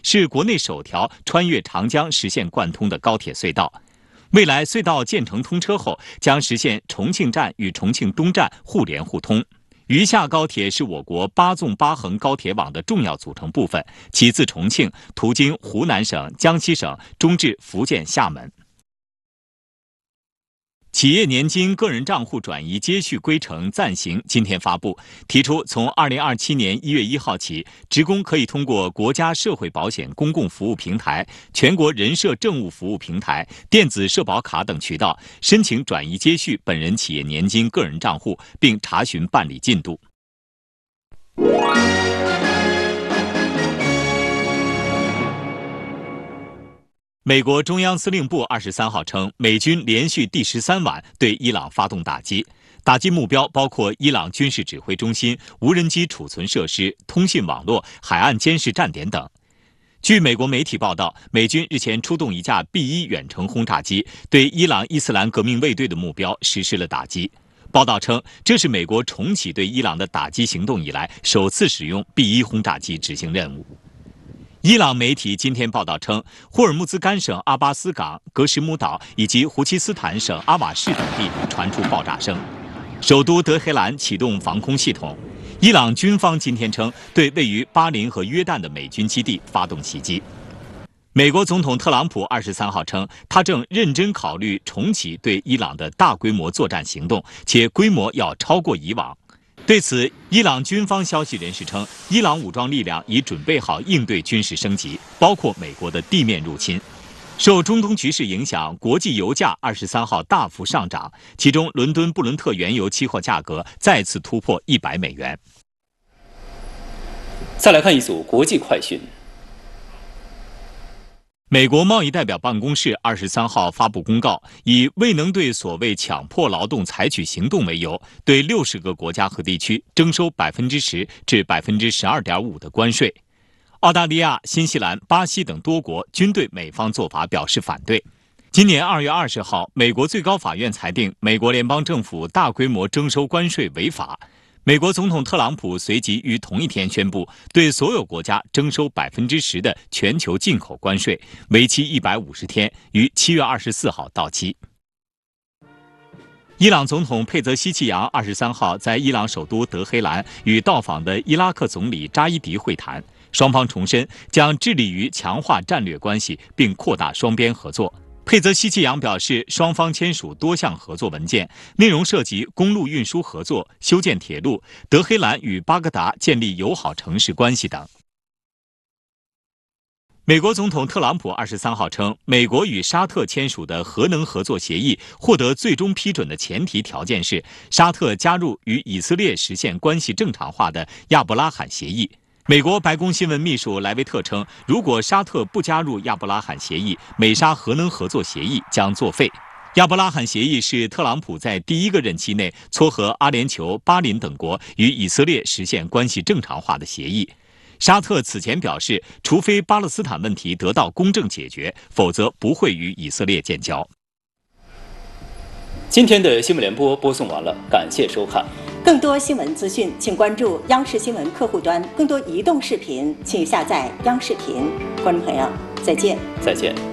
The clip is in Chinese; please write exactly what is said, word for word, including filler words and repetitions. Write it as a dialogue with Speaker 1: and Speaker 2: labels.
Speaker 1: 是国内首条穿越长江实现贯通的高铁隧道。未来隧道建成通车后，将实现重庆站与重庆东站互联互通。渝下高铁是我国八纵八横高铁网的重要组成部分，起自重庆，途经湖南省、江西省，终至福建厦门。企业年金个人账户转移接续规程暂行今天发布，提出从二零二七年一月一号起，职工可以通过国家社会保险公共服务平台、全国人社政务服务平台、电子社保卡等渠道申请转移接续本人企业年金个人账户，并查询办理进度。美国中央司令部二十三号称，美军连续第十三晚对伊朗发动打击，打击目标包括伊朗军事指挥中心、无人机储存设施、通信网络、海岸监视站点等。据美国媒体报道，美军日前出动一架 B 一 远程轰炸机，对伊朗伊斯兰革命卫队的目标实施了打击。报道称，这是美国重启对伊朗的打击行动以来首次使用 B 一 轰炸机执行任务。伊朗媒体今天报道称，霍尔木兹干省阿巴斯港、格什姆岛以及胡齐斯坦省阿瓦士等地传出爆炸声，首都德黑兰启动防空系统。伊朗军方今天称，对位于巴林和约旦的美军基地发动袭击。美国总统特朗普二十三号称，他正认真考虑重启对伊朗的大规模作战行动，且规模要超过以往。对此，伊朗军方消息人士称，伊朗武装力量已准备好应对军事升级，包括美国的地面入侵。受中东局势影响，国际油价二十三号大幅上涨，其中伦敦布伦特原油期货价格再次突破一百美元。
Speaker 2: 再来看一组国际快讯。
Speaker 1: 美国贸易代表办公室二十三号发布公告，以未能对所谓强迫劳动采取行动为由，对六十个国家和地区征收百分之十至百分之十二点五的关税。澳大利亚、新西兰、巴西等多国均对美方做法表示反对。今年二月二十号，美国最高法院裁定美国联邦政府大规模征收关税违法。美国总统特朗普随即于同一天宣布，对所有国家征收百分之十的全球进口关税，为期一百五十天，于七月二十四号到期。伊朗总统佩泽希奇扬二十三号在伊朗首都德黑兰与到访的伊拉克总理扎伊迪会谈，双方重申将致力于强化战略关系，并扩大双边合作。佩泽希奇扬表示，双方签署多项合作文件，内容涉及公路运输合作、修建铁路、德黑兰与巴格达建立友好城市关系等。美国总统特朗普二十三号称，美国与沙特签署的核能合作协议获得最终批准的前提条件是，沙特加入与以色列实现关系正常化的亚伯拉罕协议。美国白宫新闻秘书莱维特称，如果沙特不加入亚伯拉罕协议，美沙核能合作协议将作废。亚伯拉罕协议是特朗普在第一个任期内撮合阿联酋、巴林等国与以色列实现关系正常化的协议。沙特此前表示，除非巴勒斯坦问题得到公正解决，否则不会与以色列建交。
Speaker 2: 今天的新闻联播播送完了，感谢收看。
Speaker 3: 更多新闻资讯，请关注央视新闻客户端；更多移动视频，请下载央视频。观众朋友，再见。
Speaker 2: 再见。